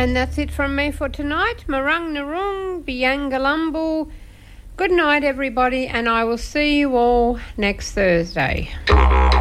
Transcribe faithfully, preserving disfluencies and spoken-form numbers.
And that's it from me for tonight. Marung Narung, Biangalumbu. Good night, everybody, and I will see you all next Thursday.